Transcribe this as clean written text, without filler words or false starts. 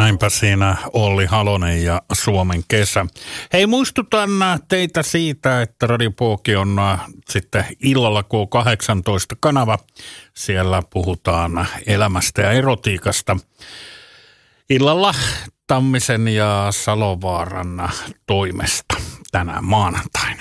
Näinpä siinä Olli Halonen ja Suomen kesä. Hei, muistutan teitä siitä, että Radio Puoki on sitten illalla K18 kanava. Siellä puhutaan elämästä ja erotiikasta. Illalla Tammisen ja Salovaaran toimesta tänään maanantaina.